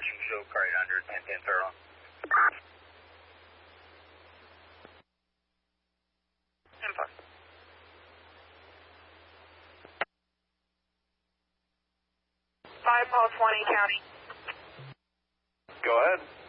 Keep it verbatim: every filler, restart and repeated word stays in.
approaching show car eight hundred, ten ten Turtle. Info. five Paul twenty, county. Go ahead.